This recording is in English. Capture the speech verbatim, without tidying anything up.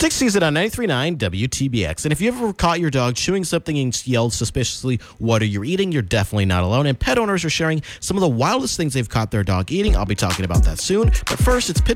Stick season on ninety-three point nine W T B X. And if you ever caught your dog chewing something and yelled suspiciously, "What are you eating?" you're definitely not alone. And pet owners are sharing some of the wildest things they've caught their dog eating. I'll be talking about that soon. But first, it's Pitch